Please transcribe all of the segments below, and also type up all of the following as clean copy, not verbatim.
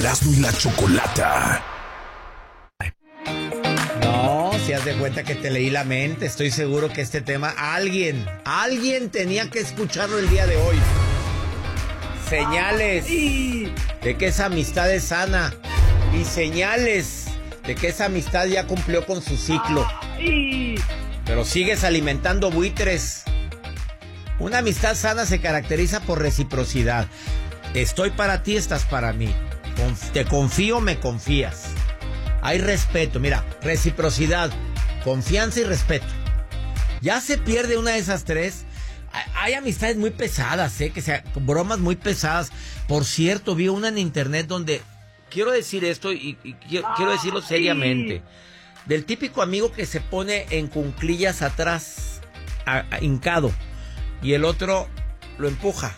Erasmo y la Chocolata. No, si haz de cuenta que te leí la mente, estoy seguro que este tema alguien tenía que escucharlo el día de hoy. Señales de que esa amistad es sana y señales de que esa amistad ya cumplió con su ciclo. Pero sigues alimentando buitres. Una amistad sana se caracteriza por reciprocidad. Estoy para ti, estás para mí. Te confío, me confías. Hay respeto, mira, reciprocidad, confianza y respeto. Ya se pierde una de esas tres. Hay amistades muy pesadas, que sea bromas muy pesadas. Por cierto, vi una en internet donde quiero decir esto y quiero decirlo seriamente. Del típico amigo que se pone en cunclillas atrás, hincado, y el otro lo empuja.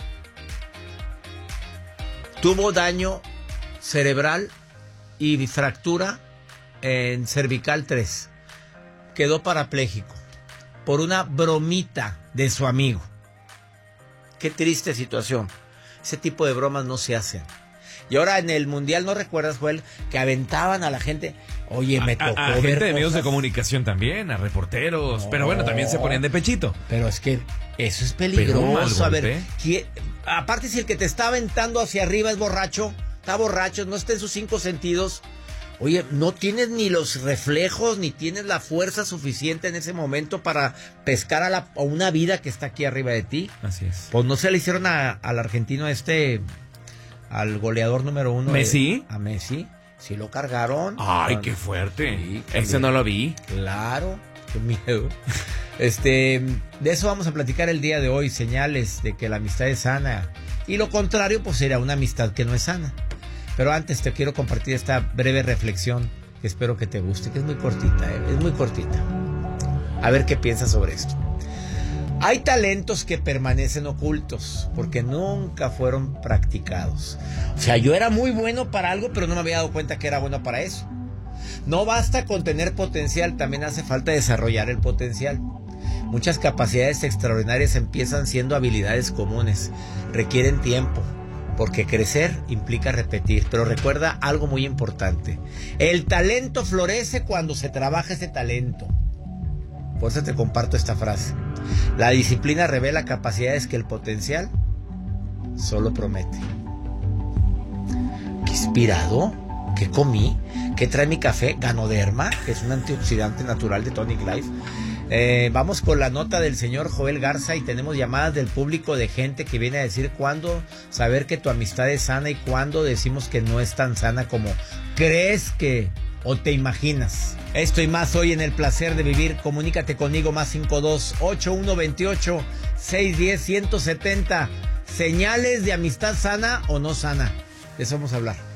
Tuvo daño cerebral y fractura en cervical 3. Quedó parapléjico por una bromita de su amigo. Qué triste situación. Ese tipo de bromas no se hacen. Y ahora en el Mundial, ¿no recuerdas, Joel, que aventaban a la gente? Oye, me tocó a ver gente de medios cosas... de comunicación también, a reporteros. No, pero bueno, también se ponían de pechito. Pero es que eso es peligroso. A ver, golpe. aparte si el que te está aventando hacia arriba es borracho, está borracho, no está en sus 5 sentidos. Oye, no tienes ni los reflejos, ni tienes la fuerza suficiente en ese momento para pescar a una vida que está aquí arriba de ti. Así es. Pues no se le hicieron al argentino al goleador número 1. ¿Messi? A Messi. Sí lo cargaron. Ay, qué fuerte. Sí, Ese no lo vi. Claro, qué miedo. De eso vamos a platicar el día de hoy. Señales de que la amistad es sana. Y lo contrario, pues sería una amistad que no es sana. Pero antes te quiero compartir esta breve reflexión que espero que te guste, que es muy cortita, es muy cortita. A ver qué piensas sobre esto. Hay talentos que permanecen ocultos porque nunca fueron practicados. O sea, yo era muy bueno para algo, pero no me había dado cuenta que era bueno para eso. No basta con tener potencial, también hace falta desarrollar el potencial. Muchas capacidades extraordinarias empiezan siendo habilidades comunes, requieren tiempo. Porque crecer implica repetir. Pero recuerda algo muy importante. El talento florece cuando se trabaja ese talento. Por eso te comparto esta frase. La disciplina revela capacidades que el potencial solo promete. ¿Qué inspirado? ¿Qué comí? ¿Qué trae mi café? Ganoderma, que es un antioxidante natural de Tonic Life. Vamos con la nota del señor Joel Garza y tenemos llamadas del público de gente que viene a decir cuándo saber que tu amistad es sana y cuándo decimos que no es tan sana como crees que o te imaginas. Esto y más hoy en El Placer de Vivir. Comunícate conmigo más 52-8128-610-170. Señales de amistad sana o no sana. De eso vamos a hablar.